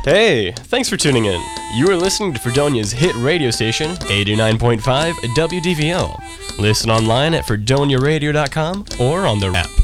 Hey, thanks for tuning in. You are listening to Fredonia's hit radio station, 89.5 WDVL. Listen online at fredoniaradio.com or on the app.